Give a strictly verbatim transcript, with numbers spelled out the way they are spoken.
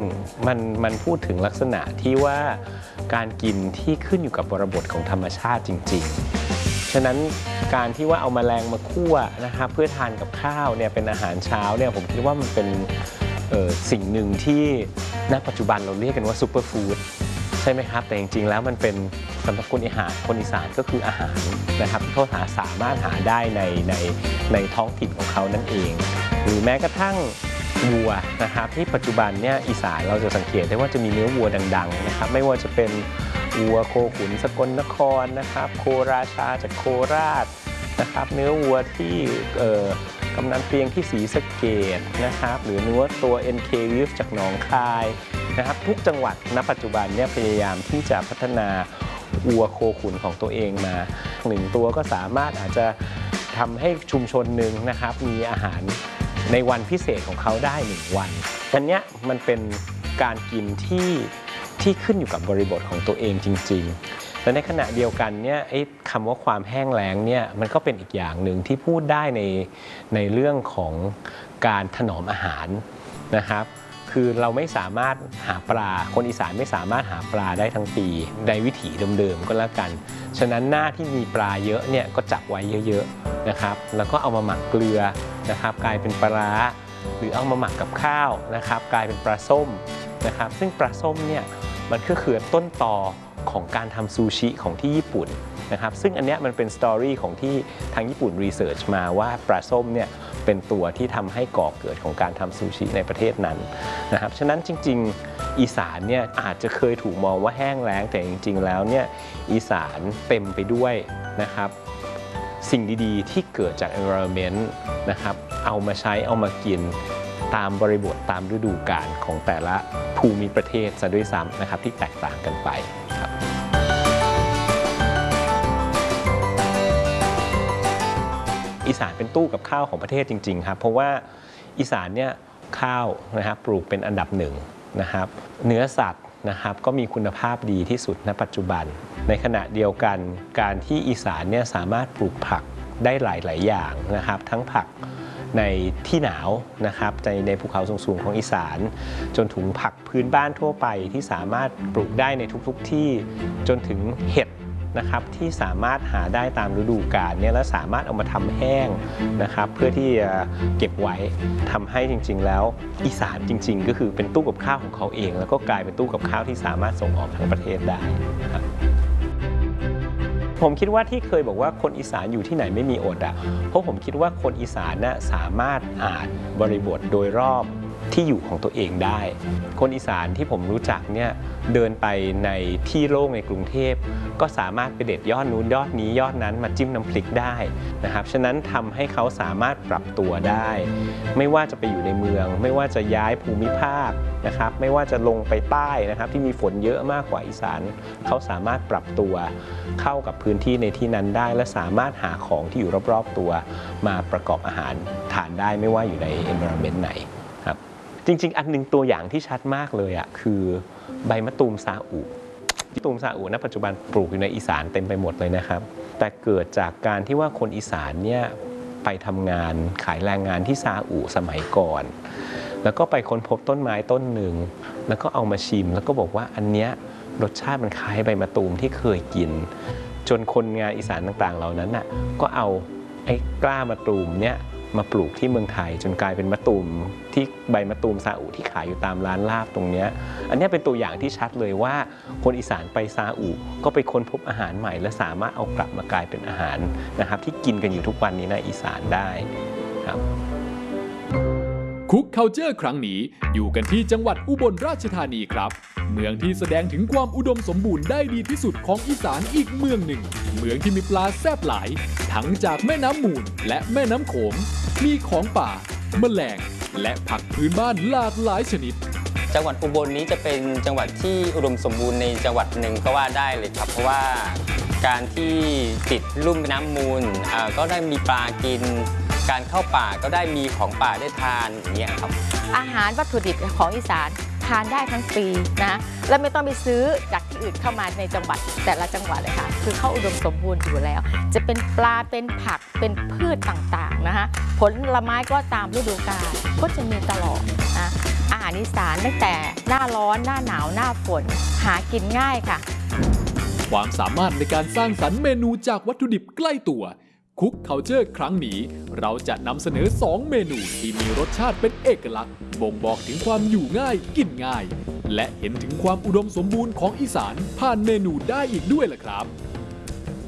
มันมันพูดถึงลักษณะที่ว่าการกินที่ขึ้นอยู่กับบริบทของธรรมชาติจริงๆฉะนั้นการที่ว่าเอาแมลงมาคั่วนะครับเพื่อทานกับข้าวเนี่ยเป็นอาหารเช้าเนี่ยผมคิดว่ามันเป็นสิ่งหนึ่งที่ณปัจจุบันเราเรียกกันว่าซูเปอร์ฟู้ดใช่ไหมครับแต่จริงๆแล้วมันเป็นสำหรับคนอีสานคนอีสานก็คืออาหารนะครับที่เขาหาสามารถหาได้ในในในท้องถิ่นของเขานั่นเองหรือแม้กระทั่งวัวนะครับที่ปัจจุบันเนี่ยอีสานเราจะสังเกตได้ว่าจะมีเนื้อวัวดังๆนะครับไม่ว่าจะเป็นวัวโคขุนสกลนครนะครับโคราชาจากโคราชนะครับเนื้อวัวที่กำนันเปียงที่ศรีสะเกษนะครับหรือเนื้อตัว เอ็น เค Beef จากหนองคายนะครับทุกจังหวัดณปัจจุบันเนี่ยพยายามที่จะพัฒนาวัวโคขุนของตัวเองมาหนึ่งตัวก็สามารถอาจจะทำให้ชุมชนหนึ่งนะครับมีอาหารในวันพิเศษของเขาได้หนึ่งวันอันนี้มันเป็นการกินที่ที่ขึ้นอยู่กับบริบทของตัวเองจริงๆและในขณะเดียวกันเนี่ยไอ้คำว่าความแห้งแล้งเนี่ยมันก็เป็นอีกอย่างหนึ่งที่พูดได้ในในเรื่องของการถนอมอาหารนะครับคือเราไม่สามารถหาปลาคนอีสานไม่สามารถหาปลาได้ทั้งปีในวิถีเดิมๆก็แล้วกันฉะนั้นหน้าที่มีปลาเยอะเนี่ยก็จับไว้เยอะๆนะครับแล้วก็เอามาหมักเกลือนะครับกลายเป็นปลาร้าหรือเอามาหมักกับข้าวนะครับกลายเป็นปลาส้มนะครับซึ่งปลาส้มเนี่ยมันก็คือต้นตอของการทำซูชิของที่ญี่ปุ่นนะครับซึ่งอันนี้มันเป็นสตอรี่ของที่ทางญี่ปุ่นรีเสิร์ชมาว่าปลาส้มเนี่ยเป็นตัวที่ทำให้ก่อเกิดของการทำซูชิในประเทศนั้นนะครับฉะนั้นจริงๆอีสานเนี่ยอาจจะเคยถูกมองว่าแห้งแล้งแต่จริงๆแล้วเนี่ยอีสานเต็มไปด้วยนะครับสิ่งดีๆที่เกิดจาก environment นะครับเอามาใช้เอามากินตามบริบทตามฤดูกาลของแต่ละภูมิประเทศซะด้วยซ้ำนะครับที่แตกต่างกันไปครับอีสานเป็นตู้กับข้าวของประเทศจริงๆครับเพราะว่าอีสานเนี่ยข้าวนะครับปลูกเป็นอันดับหนึ่งนะครับเนื้อสัตว์นะครับก็มีคุณภาพดีที่สุดณปัจจุบันในขณะเดียวกันการที่อีสานเนี่ยสามารถปลูกผักได้หลายๆอย่างนะครับทั้งผักในที่หนาวนะครับในในภูเขาสูงๆของอีสานจนถึงผักพื้นบ้านทั่วไปที่สามารถปลูกได้ในทุกๆที่จนถึงเห็ดนะครับที่สามารถหาได้ตามฤดูกาลเนี่ยและสามารถเอามาทำแห้งนะครับเพื่อที่จะเก็บไว้ทำให้จริงๆแล้วอีสานจริงๆก็คือเป็นตู้กับข้าวของเขาเองแล้วก็กลายเป็นตู้กับข้าวที่สามารถส่งออกทั้งประเทศได้ครับผมคิดว่าที่เคยบอกว่าคนอีสานอยู่ที่ไหนไม่มีอดอ่ะเพราะผมคิดว่าคนอีสานน่ะสามารถอ่านบริบทโดยรอบที่อยู่ของตัวเองได้คนอีสานที่ผมรู้จักเนี่ยเดินไปในที่โล่งในกรุงเทพก็สามารถไปเด็ดยอดนู้นยอดนี้ยอดนั้นมาจิ้มน้ำพริกได้นะครับฉะนั้นทำให้เขาสามารถปรับตัวได้ไม่ว่าจะไปอยู่ในเมืองไม่ว่าจะย้ายภูมิภาคนะครับไม่ว่าจะลงไปใต้นะครับที่มีฝนเยอะมากกว่าอีสานเขาสามารถปรับตัวเข้ากับพื้นที่ในที่นั้นได้และสามารถหาของที่อยู่รอบๆตัวมาประกอบอาหารทานได้ไม่ว่าอยู่ใน environment ไหนครับจริงๆอันนึงตัวอย่างที่ชัดมากเลยอ่ะคือใบมะตูมซาอุที่ตูมซาอุณปัจจุบันปลูกอยู่ในอีสานเต็มไปหมดเลยนะครับแต่เกิดจากการที่ว่าคนอีสานเนี่ยไปทำงานขายแรงงานที่ซาอุสมัยก่อนแล้วก็ไปค้นพบต้นไม้ต้นหนึ่งแล้วก็เอามาชิมแล้วก็บอกว่าอันเนี้ยรสชาติมันคล้ายใบมะตูมที่เคยกินจนคนงานอีสานต่างๆเหล่านั้นน่ะก็เอาไอ้กล้ามะตูมเนี่ยมาปลูกที่เมืองไทยจนกลายเป็นมะตูมที่ใบมะตูมซาอุที่ขายอยู่ตามร้านลาบตรงนี้อันนี้เป็นตัวอย่างที่ชัดเลยว่าคนอีสานไปซาอุก็ไปค้นพบอาหารใหม่และสามารถเอากลับมากลายเป็นอาหารนะครับที่กินกันอยู่ทุกวันนี้ในอีสานได้ครับคุกคัลเจอร์ครั้งนี้อยู่กันที่จังหวัดอุบลราชธานีครับเมืองที่แสดงถึงความอุดมสมบูรณ์ได้ดีที่สุดของอีสานอีกเมืองหนึ่งเมืองที่มีปลาแซ่บหลายทั้งจากแม่น้ำมูลและแม่น้ำโขงมีของป่าแมลงและผักพื้นบ้านหลากหลายชนิดจังหวัดอุบลนี้จะเป็นจังหวัดที่อุดมสมบูรณ์ในจังหวัดหนึ่งก็ว่าได้เลยครับเพราะว่าการที่ติดลุ่มแม่น้ำมูลก็ได้มีปลากินการเข้าป่าก็ได้มีของป่าได้ทานอย่างเงี้ยครับอาหารวัตถุดิบของอีสานทานได้ทั้งปีนะและไม่ต้องไปซื้อจากที่อื่นเข้ามาในจังหวัดแต่ละจังหวัดเลยค่ะคือเขาอุดมสมบูรณ์อยู่แล้วจะเป็นปลาเป็นผักเป็นพืชต่างๆนะคะผลไม้ก็ตามฤดูกาลก็จะมีตลอดนะอาหารารอีสานตั้งแต่หน้าร้อนหน้าหนาวหน้าฝนหากินง่ายค่ะความสามารถในการสร้างสรรค์เมนูจากวัตถุดิบใกล้ตัวคุกเคาน์เตอร์ครั้งนี้เราจะนำเสนอสองเมนูที่มีรสชาติเป็นเอกลักษณ์บ่งบอกถึงความอยู่ง่ายกินง่ายและเห็นถึงความอุดมสมบูรณ์ของอีสานผ่านเมนูได้อีกด้วยล่ะครับ